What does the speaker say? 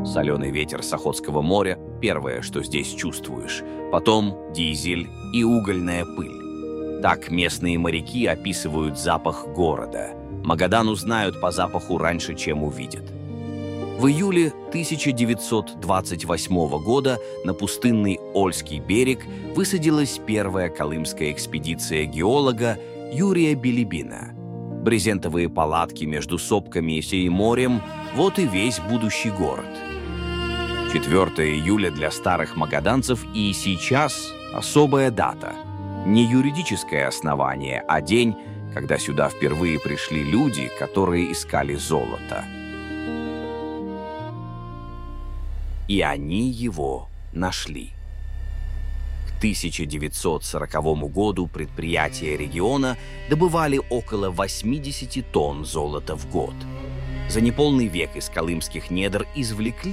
Соленый ветер с Охотского моря – первое, что здесь чувствуешь. Потом дизель и угольная пыль. Так местные моряки описывают запах города. Магадан узнают по запаху раньше, чем увидят. В июле 1928 года на пустынный Ольский берег высадилась первая колымская экспедиция геолога Юрия Билибина. Брезентовые палатки между сопками и морем – вот и весь будущий город. 4 июля для старых магаданцев и сейчас особая дата. Не юридическое основание, а день, когда сюда впервые пришли люди, которые искали золото. И они его нашли. К 1940 году предприятия региона добывали около 80 тонн золота в год. За неполный век из колымских недр извлекли